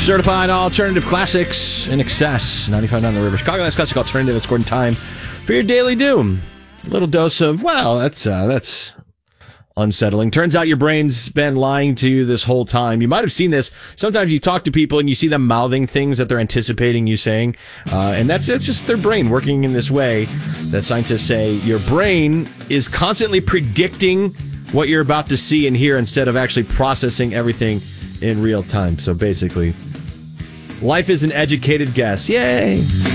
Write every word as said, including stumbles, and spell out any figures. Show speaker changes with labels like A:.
A: Certified alternative classics in excess. ninety-five point nine The River. Chicagoland's classic alternative. It's Gordon time for your Daily Doom. A little dose of, well, that's uh, that's unsettling. Turns out your brain's been lying to you this whole time. You might have seen this. Sometimes you talk to people and you see them mouthing things that they're anticipating you saying. Uh, and that's, that's just their brain working in this way that scientists say your brain is constantly predicting what you're about to see and hear instead of actually processing everything in real time. So basically, life is an educated guess. Yay!